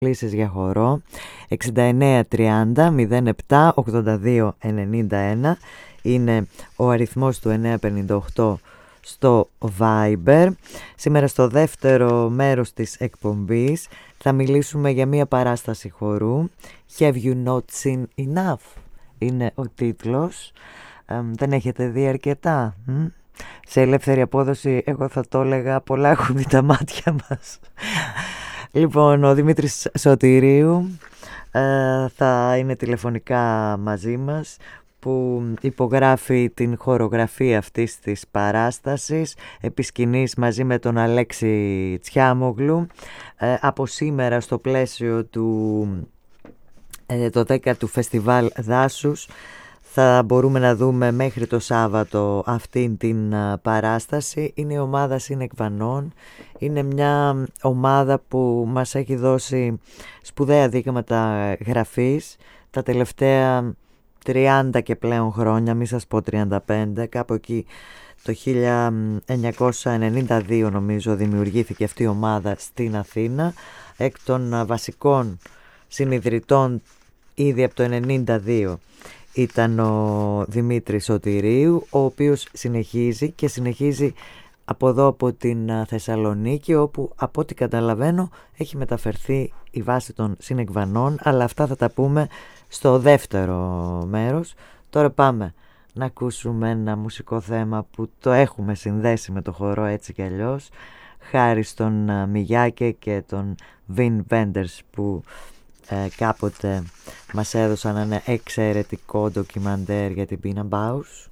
Λύσεις για χορό 69 30 07 82 91 είναι ο αριθμός του 958 στο Viber. Σήμερα στο δεύτερο μέρος της εκπομπής θα μιλήσουμε για μια παράσταση χορού. Have you not seen enough είναι ο τίτλος. Δεν έχετε δει αρκετά? Σε ελεύθερη απόδοση εγώ θα το έλεγα πολλά έχουν δει τα μάτια μας. Λοιπόν, ο Δημήτρης Σωτηρίου θα είναι τηλεφωνικά μαζί μας, που υπογράφει την χορογραφία αυτής της παράστασης επί σκηνής μαζί με τον Αλέξη Τσιάμογλου. Από σήμερα στο πλαίσιο του το 10ου Φεστιβάλ Δάσους θα μπορούμε να δούμε μέχρι το Σάββατο αυτήν την παράσταση. Είναι η ομάδα Συνεκβανών. Είναι μια ομάδα που μας έχει δώσει σπουδαία δείγματα γραφής τα τελευταία 30 και πλέον χρόνια, μη σας πω 35, κάπου εκεί το 1992 νομίζω δημιουργήθηκε αυτή η ομάδα στην Αθήνα. Εκ των βασικών συνιδρυτών ήδη από το 1992 ήταν ο Δημήτρης Σωτηρίου, ο οποίος συνεχίζει από εδώ από την Θεσσαλονίκη, όπου από ό,τι καταλαβαίνω έχει μεταφερθεί η βάση των Συνεκβανών, αλλά αυτά θα τα πούμε στο δεύτερο μέρος. Τώρα πάμε να ακούσουμε ένα μουσικό θέμα που το έχουμε συνδέσει με το χορό έτσι κι αλλιώς, χάρη στον Μιγιάκε και τον Βιν Βέντερς που κάποτε μας έδωσαν ένα εξαιρετικό ντοκιμαντέρ για την Πίνα Μπάους.